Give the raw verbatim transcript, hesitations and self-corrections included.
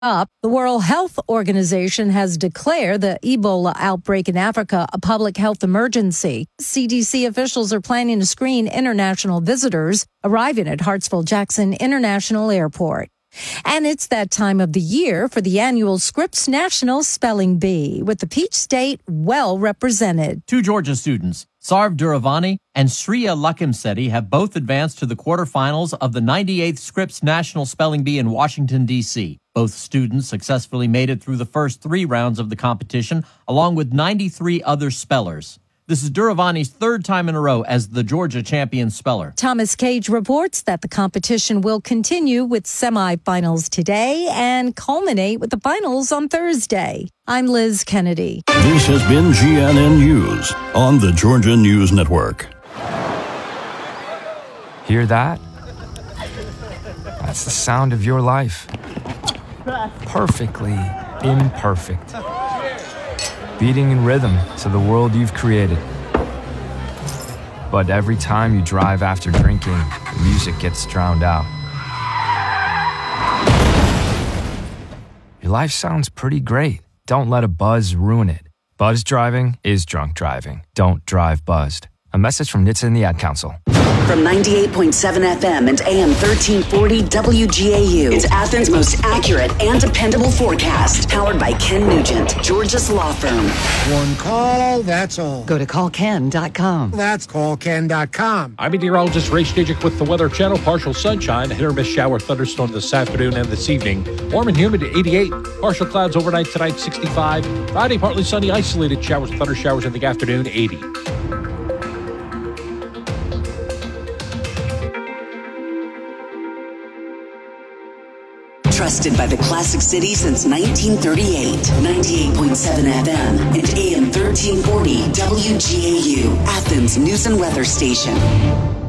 Up, the World Health Organization has declared the Ebola outbreak in Africa a public health emergency. C D C officials are planning to screen international visitors arriving at Hartsfield-Jackson International Airport. And it's that time of the year for the annual Scripps National Spelling Bee, with the Peach State well represented. Two Georgia students, Sarv Duravani and Shreya Lakimsetti, have both advanced to the quarterfinals of the ninety-eighth Scripps National Spelling Bee in Washington, D C Both students successfully made it through the first three rounds of the competition, along with ninety-three other spellers. This is Duravani's third time in a row as the Georgia champion speller. Thomas Cage reports that the competition will continue with semifinals today and culminate with the finals on Thursday. I'm Liz Kennedy. This has been G N N News on the Georgia News Network. Hear that? That's the sound of your life. Perfectly imperfect. Beating in rhythm to the world you've created. But every time you drive after drinking, the music gets drowned out. Your life sounds pretty great. Don't let a buzz ruin it. Buzz driving is drunk driving. Don't drive buzzed. A message from N H T S A and the Ad Council. From ninety-eight point seven F M and A M thirteen forty W G A U, it's Athens' most accurate and dependable forecast. Powered by Ken Nugent, Georgia's law firm. One call, that's all. Go to call ken dot com. That's call ken dot com. I'm meteorologist Ray Stajic with the Weather Channel. Partial sunshine, hit or miss shower thunderstorm this afternoon and this evening. Warm and humid at eighty-eight. Partial clouds overnight tonight, sixty-five. Friday, partly sunny, isolated showers, thunder showers in the afternoon, eighty. Trusted by the Classic City since nineteen thirty-eight. ninety-eight point seven F M and A M thirteen forty W G A U, Athens News and Weather Station.